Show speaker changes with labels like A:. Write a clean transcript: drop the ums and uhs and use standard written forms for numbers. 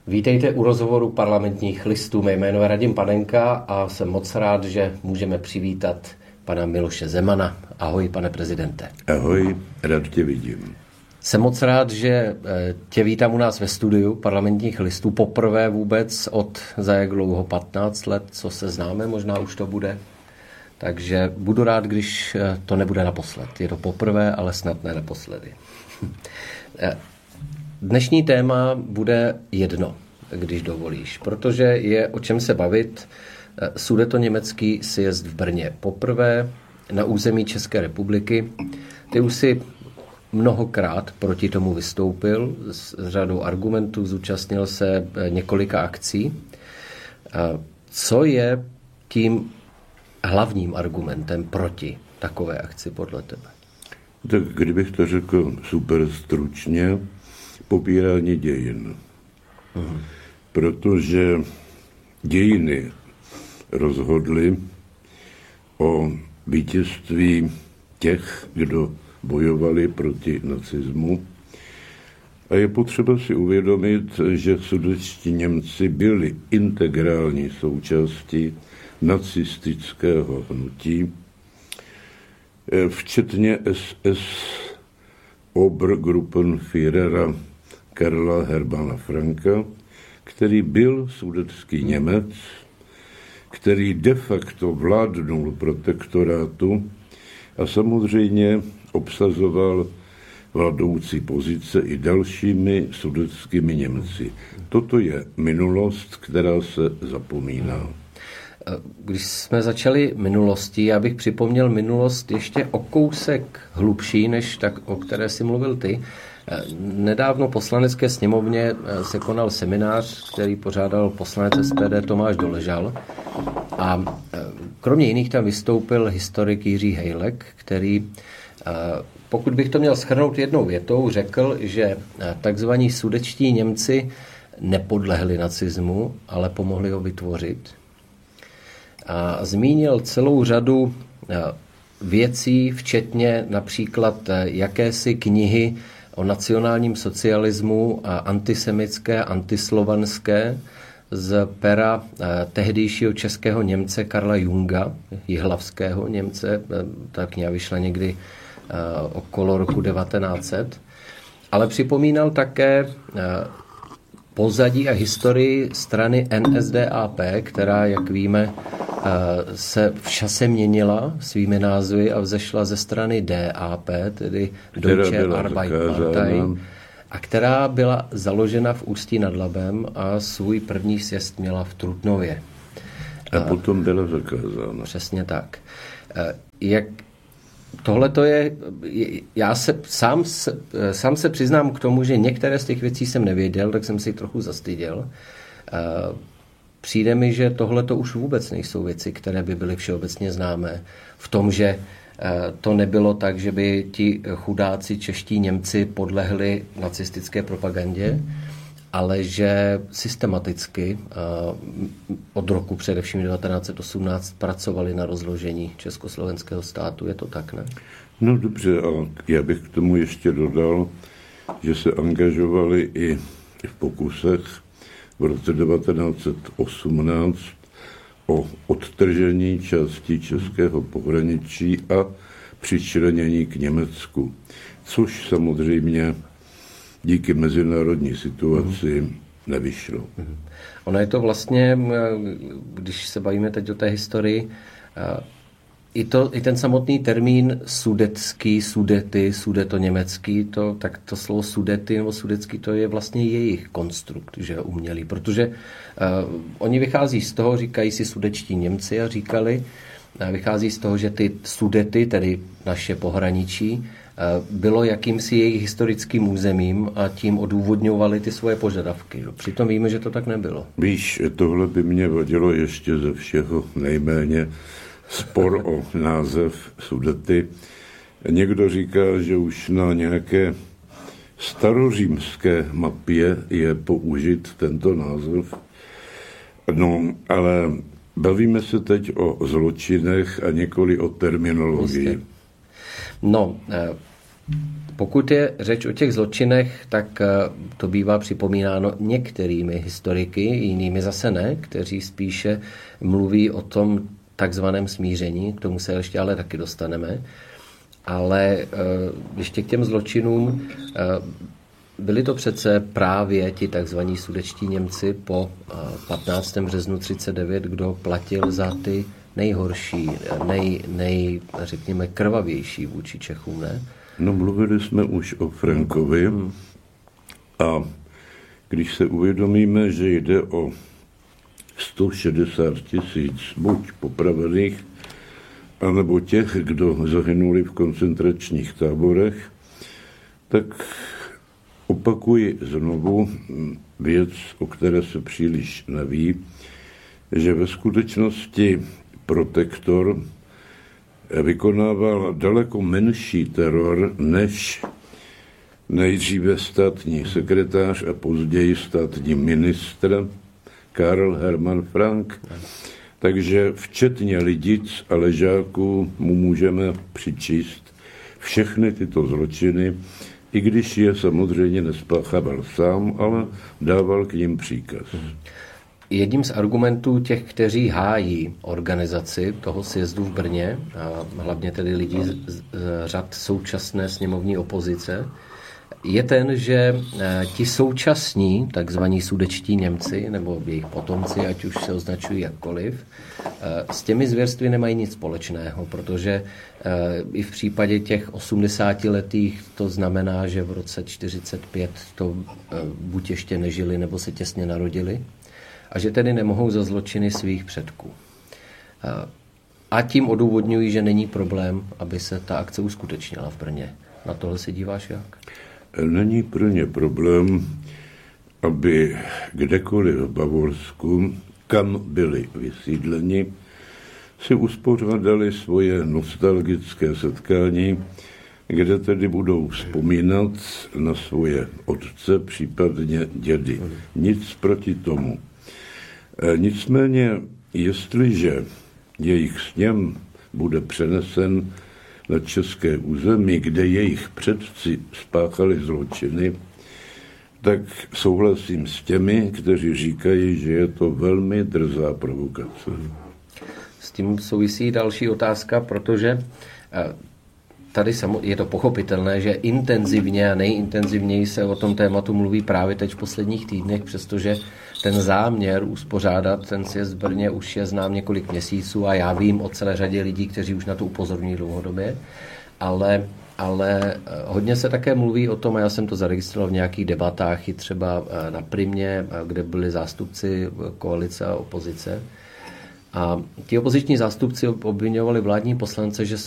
A: Vítejte u rozhovoru Parlamentních listů. Mé jméno je Radim Panenka a jsem moc rád, že můžeme přivítat pana Miloše Zemana. Ahoj, pane prezidente.
B: Ahoj, rád tě vidím.
A: Jsem moc rád, že tě vítám u nás ve studiu Parlamentních listů. Poprvé vůbec od za jak dlouho 15 let, co se známe, možná už to bude. Takže budu rád, když to nebude naposled. Je to poprvé, ale snad ne naposledy. Dnešní téma bude jedno, když dovolíš, protože je o čem se bavit. Sudetoněmecký sjezd v Brně. Poprvé na území České republiky. Ty už si mnohokrát proti tomu vystoupil s řadou argumentů, zúčastnil se několika akcí. Co je tím hlavním argumentem proti takové akci podle tebe?
B: Tak kdybych to řekl super stručně, popírání dějin. Protože dějiny rozhodly o vítězství těch, kdo bojovali proti nacismu. A je potřeba si uvědomit, že sudetští Němci byli integrální součástí nacistického hnutí, včetně SS Obergruppenführera Karla Hermanna Franka, který byl sudetský Němec, který de facto vládnul protektorátu a samozřejmě obsazoval vládoucí pozice i dalšími sudetskými Němci. Toto je minulost, která se zapomíná.
A: Když jsme začali minulostí, já bych připomněl minulost ještě o kousek hlubší, než tak, o které jsi mluvil ty. Nedávno v Poslanecké sněmovně se konal seminář, který pořádal poslanec SPD Tomáš Doležal. A kromě jiných tam vystoupil historik Jiří Hejlek, který, pokud bych to měl shrnout jednou větou, řekl, že takzvaní sudetští Němci nepodlehli nacismu, ale pomohli ho vytvořit. A zmínil celou řadu věcí, včetně například jakési knihy o nacionálním socialismu a antisemitské, antislovanské z pera tehdejšího českého Němce Karla Junga, jihlavského Němce. Ta kniha vyšla někdy okolo roku 1900. Ale připomínal také pozadí a historii strany NSDAP, která, jak víme, se v čase měnila svými názvy a vzešla ze strany DAP, tedy Deutsche Arbeiterpartei, a která byla založena v Ústí nad Labem a svůj první sjezd měla v Trutnově.
B: A potom byla zakázána.
A: Přesně tak. Tohle to je, já sám se přiznám k tomu, že některé z těch věcí jsem nevěděl, tak jsem si trochu zastyděl. Přijde mi, že tohle to už vůbec nejsou věci, které by byly všeobecně známé. V tom, že to nebylo tak, že by ti chudáci čeští Němci podlehli nacistické propagandě, ale že systematicky od roku především 1918 pracovali na rozložení československého státu. Je to tak, ne?
B: No dobře, a já bych k tomu ještě dodal, že se angažovali i v pokusech v roce 1918 o odtržení části českého pohraničí a přičlenění k Německu, což samozřejmě díky mezinárodní situaci nevyšlo.
A: Ono je to vlastně, když se bavíme teď o té historii, i ten samotný termín sudetský, sudety, sudetoněmecký, tak to slovo sudety nebo sudecký, to je vlastně jejich konstrukt, že umělý, protože oni vychází z toho, říkají si sudečtí Němci a vychází z toho, že ty sudety, tedy naše pohraničí, bylo jakýmsi jejich historickým územím a tím odůvodňovali ty svoje požadavky. Přitom víme, že to tak nebylo.
B: Víš, tohle by mě vadilo ještě ze všeho nejméně spor o název Sudety. Někdo říká, že už na nějaké starořímské mapě je použit tento název. No, ale bavíme se teď o zločinech a nikoli o terminologii.
A: No, Pokud je řeč o těch zločinech, tak to bývá připomínáno některými historiky, jinými zase ne, kteří spíše mluví o tom takzvaném smíření, k tomu se ještě ale taky dostaneme. Ale ještě k těm zločinům, byli to přece právě ti takzvaní sudetští Němci po 15. březnu 1939, kdo platil za ty nejhorší, řekněme, krvavější vůči Čechům, ne?
B: No, mluvili jsme už o Frankovi a když se uvědomíme, že jde o 160 000 buď popravených, anebo těch, kdo zahynuli v koncentračních táborech, tak opakuji znovu věc, o které se příliš neví, že ve skutečnosti protektor vykonával daleko menší teror než nejdříve státní sekretář a později státní ministr Karl Hermann Frank. Takže včetně Lidic a Ležáků mu můžeme přičíst všechny tyto zločiny, i když je samozřejmě nespáchával sám, ale dával k nim příkaz.
A: Jedním z argumentů těch, kteří hájí organizaci toho sjezdu v Brně, a hlavně tedy lidí z řad současné sněmovní opozice, je ten, že ti současní, takzvaní sudetští Němci, nebo jejich potomci, ať už se označují jakkoliv, s těmi zvěrstvy nemají nic společného, protože i v případě těch 80letých to znamená, že v roce 1945 to buď ještě nežili, nebo se těsně narodili, a že tedy nemohou za zločiny svých předků. A tím odůvodňují, že není problém, aby se ta akce uskutečnila v Brně. Na tohle se díváš jak?
B: Není pro ně problém, aby kdekoliv v Bavorsku, kam byli vysídleni, si uspořádali svoje nostalgické setkání, kde tedy budou vzpomínat na svoje otce, případně dědy. Nic proti tomu. Nicméně, jestliže jejich sněm bude přenesen na české území, kde jejich předci spáchali zločiny, tak souhlasím s těmi, kteří říkají, že je to velmi drzá provokace.
A: S tím souvisí další otázka, protože tady je to pochopitelné, že intenzivně a nejintenzivněji se o tom tématu mluví právě teď v posledních týdnech, přestože ten záměr uspořádat ten sjezd v Brně už je znám několik měsíců a já vím o celé řadě lidí, kteří už na to upozorňují dlouhodobě, ale hodně se také mluví o tom, a já jsem to zaregistroval v nějakých debatách i třeba na Primě, kde byli zástupci koalice a opozice. A ti opoziční zástupci obviňovali vládní poslance, že